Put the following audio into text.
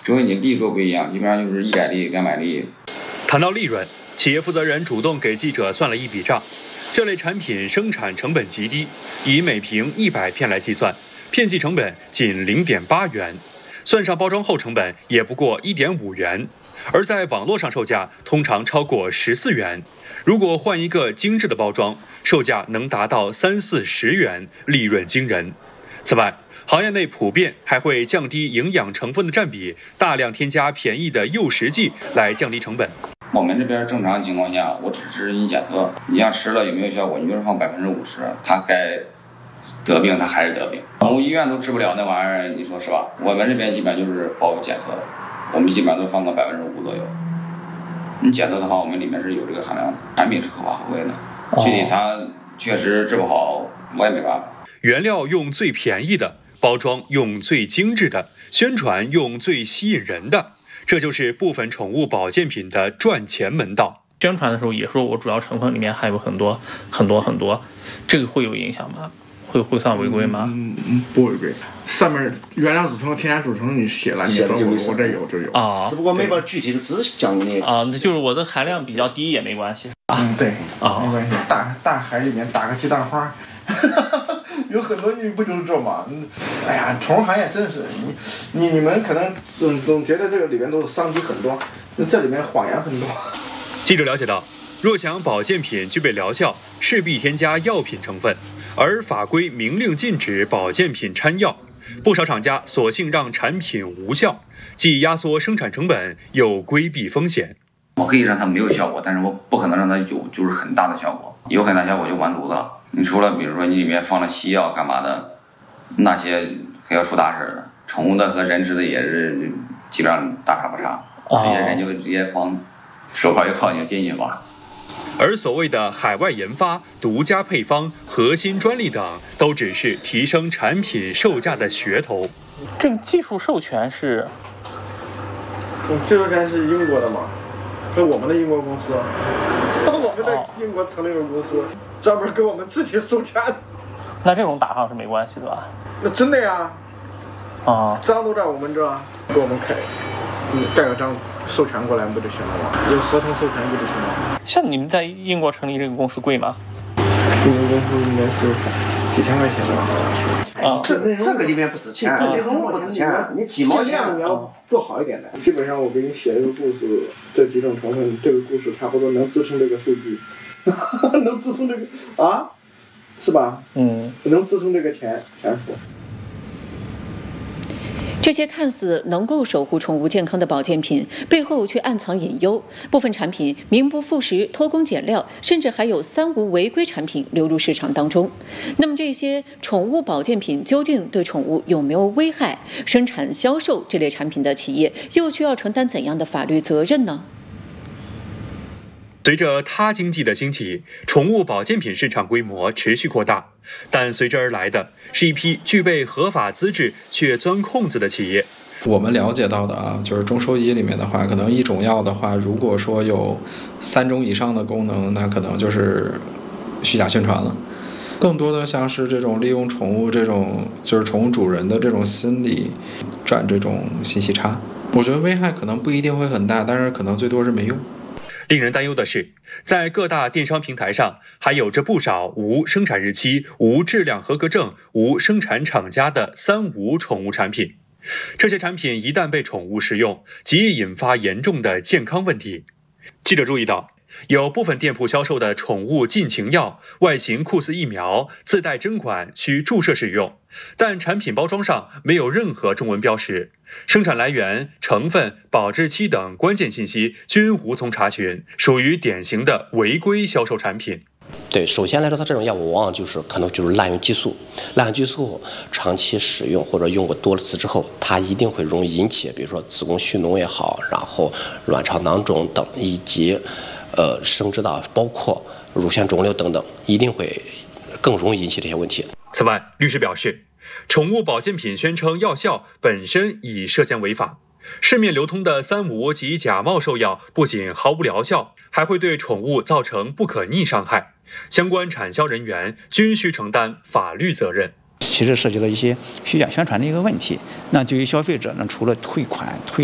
除非你利做不一样，基本上就是100例、200例。 谈到利润，企业负责人主动给记者算了一笔账。这类产品生产成本极低，以每瓶100片来计算，片计成本仅0.8元，算上包装后成本也不过1.5元，而在网络上售价通常超过14元。如果换一个精致的包装，售价能达到30-40元，利润惊人。此外，行业内普遍还会降低营养成分的占比，大量添加便宜的诱食剂来降低成本。 我们这边正常情况下，我只是你检测，你像吃了有没有效果，你就是放50%，它该得病它还是得病。宠物医院都治不了那玩意儿，你说是吧？我们这边基本就是包检测的，我们基本上都放到5%左右。你检测的话，我们里面是有这个含量的，产品是合法合规的。具体它确实治不好，我也没办法。 原料用最便宜的，包装用最精致的，宣传用最吸引人的，这就是部分宠物保健品的赚钱门道。 宣传的时候也说我主要成分里面还有很多，这个会有影响吗？会算违规吗？ 不违规。上面原料组成、添加组成你写了，你说我这有就有啊， 只不过没把具体的知识讲进去啊，就是我的含量比较低也没关系对啊，没关系。大海里面打个鸡蛋花。有很多你不就是这吗？哎呀，宠物行业真是你们可能总觉得这个里面都是商机很多，那这里面谎言很多。 记者了解到，若想保健品具备疗效，势必添加药品成分，而法规明令禁止保健品掺药，不少厂家索性让产品无效，既压缩生产成本，又规避风险。 我可以让它没有效果，但是我不可能让它有就是很大的效果，有很大效果就完犊子了。你除了比如说你里面放了西药干嘛的，那些还要出大事的。宠物的和人吃的也是基本上大差不差，直接人就直接放手铐一铐你就进去吧。 而所谓的海外研发、独家配方、核心专利等，都只是提升产品售价的噱头。 这个技术授权是？ 技术授权是英国的嘛？是我们的英国公司，我们在英国成立了公司，专门给我们自己授权。 那这种打上是没关系的吧？ 那真的呀，章都在我们这，给我们开，盖个章授权过来不就行了吗？有合同授权不就行了吗？ 像你们在英国成立这个公司贵吗？ 英国公司应该是几千块钱吧。 这个里面不值钱，这内容不值钱，你几毛钱你要做好一点的。基本上我给你写一个故事，这几种成分，这个故事差不多能支撑这个数据，能支撑这个啊，是吧？能支撑这个钱数。 这些看似能够守护宠物健康的保健品，背后却暗藏隐忧。部分产品名不副实、偷工减料，甚至还有3无违规产品流入市场当中。那么，这些宠物保健品究竟对宠物有没有危害？生产、销售这类产品的企业又需要承担怎样的法律责任呢？ 随着他经济的兴起，宠物保健品市场规模持续扩大，但随之而来的是一批具备合法资质却钻空子的企业。 我们了解到的就是中兽医里面的话，可能一种药的话，如果说有3种以上的功能，那可能就是虚假宣传了。更多的像是这种利用宠物这种就是宠物主人的这种心理转这种信息差，我觉得危害可能不一定会很大，但是可能最多是没用。 令人担忧的是，在各大电商平台上，还有着不少无生产日期、无质量合格证、无生产厂家的3无宠物产品。这些产品一旦被宠物食用，极易引发严重的健康问题。记者注意到，有部分店铺销售的宠物禁情药，外形酷似疫苗，自带针管，需注射使用，但产品包装上没有任何中文标识，生产来源、成分、保质期等关键信息均无从查询，属于典型的违规销售产品。 对，首先来说，它这种药物往往可能就是滥用激素，滥用激素后长期使用或者用过多次之后，它一定会容易引起，比如说子宫蓄脓也好，然后卵巢囊肿等，以及生殖道包括乳腺肿瘤等等，一定会更容易引起这些问题。 此外，律师表示，宠物保健品宣称药效本身已涉嫌违法。市面流通的3无及假冒兽药不仅毫无疗效，还会对宠物造成不可逆伤害，相关产销人员均需承担法律责任。 其实涉及了一些虚假宣传的一个问题。那对于消费者呢，除了退款、退